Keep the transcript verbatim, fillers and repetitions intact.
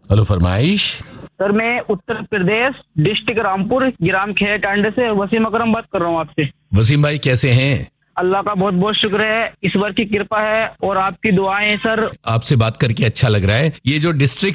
Hello, फरमाइश। Sir मैं Uttar Pradesh district Rampur ग्राम खेटांडे से वसीम अकरम बात कर रहा हूँ आपसे। वसीम भाई कैसे हैं? अल्लाह का बहुत बहुत शुक्र है, ईश्वर की कृपा है और आपकी दुआएं सर। आपसे बात करके अच्छा लग रहा है। ये जो डिस्ट्रिक्ट